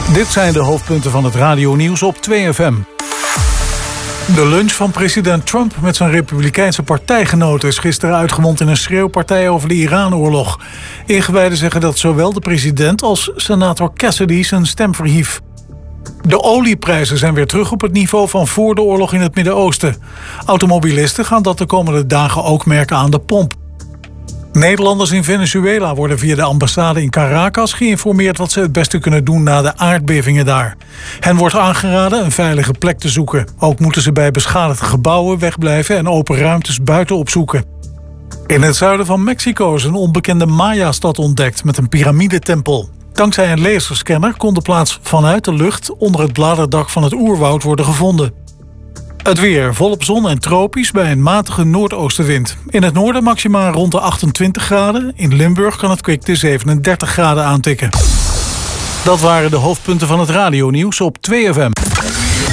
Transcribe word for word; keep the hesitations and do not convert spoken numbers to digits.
Dit zijn de hoofdpunten van het radionieuws op twee F M. De lunch van president Trump met zijn republikeinse partijgenoten is gisteren uitgemond in een schreeuwpartij over de Iran-oorlog. Ingewijden zeggen dat zowel de president als senator Cassidy zijn stem verhief. De olieprijzen zijn weer terug op het niveau van voor de oorlog in het Midden-Oosten. Automobilisten gaan dat de komende dagen ook merken aan de pomp. Nederlanders in Venezuela worden via de ambassade in Caracas geïnformeerd wat ze het beste kunnen doen na de aardbevingen daar. Hen wordt aangeraden een veilige plek te zoeken. Ook moeten ze bij beschadigde gebouwen wegblijven en open ruimtes buiten opzoeken. In het zuiden van Mexico is een onbekende Maya-stad ontdekt met een piramidetempel. Dankzij een laserscanner kon de plaats vanuit de lucht onder het bladerdak van het oerwoud worden gevonden. Het weer volop zon en tropisch bij een matige noordoostenwind. In het noorden maximaal rond de achtentwintig graden. In Limburg kan het kwik de zevenendertig graden aantikken. Dat waren de hoofdpunten van het radionieuws op twee F M.